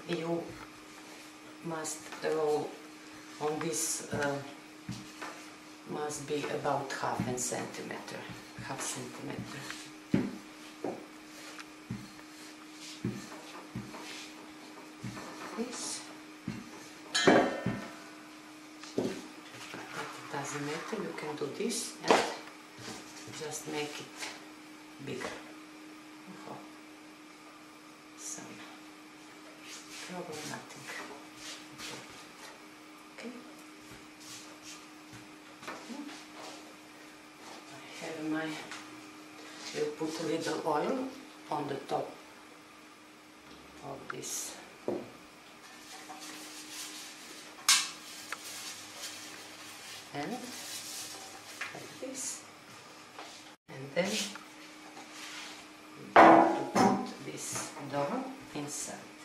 you must roll on this, must be about half centimeter. This. It doesn't matter, you can do this and just make it bigger. Some problem, nothing. Okay. I have my, I'll put a little oil on the top of this. And like this. And then we have to put this dough inside.